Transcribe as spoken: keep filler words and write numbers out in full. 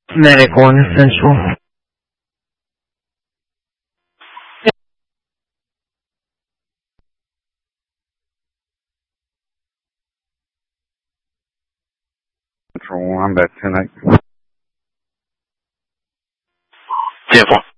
Medic one Central. Central one, that's ten eight. ten four.